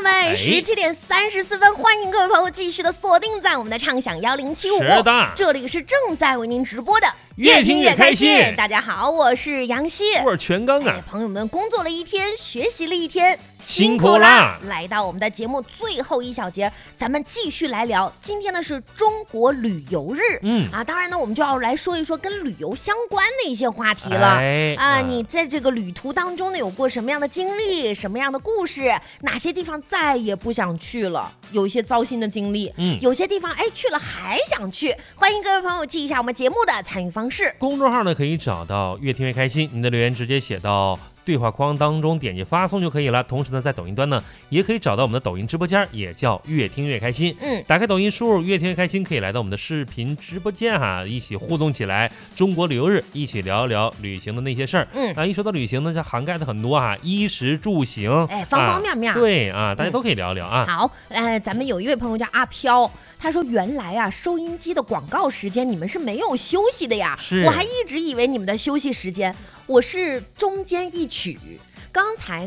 们，17:34，欢迎各位朋友继续的锁定在我们的畅享1075。 是的， 这里是正在为您直播的。 越听越开心。 大家好，我是杨希， 我是全刚啊。 朋友们，工作了一天，学习了一天， 辛苦啦！ 来到我们的节目最后一小节，咱们继续来聊。今天呢是中国旅游日，当然呢，我们就要来说一说跟旅游相关的一些话题了。你在这个旅途当中呢，有过什么样的经历，什么样的故事？哪些地方再也不想去了？有一些糟心的经历，有些地方去了还想去。欢迎各位朋友记一下我们节目的参与方式。 公众号呢可以找到越听越开心，您的留言直接写到对话框当中，点击发送就可以了。同时呢，在抖音端呢也可以找到我们的抖音直播间，也叫越听越开心。打开抖音输入越听越开心，可以来到我们的视频直播间一起互动起来。中国旅游日，一起聊聊旅行的那些事儿。一说到旅行呢，这涵盖的很多衣食住行， 方方面面。 对大家都可以聊聊啊。 好，咱们有一位朋友叫阿飘，他说原来收音机的广告时间你们是没有休息的呀，我还一直以为你们的休息时间，我是中间一曲。刚才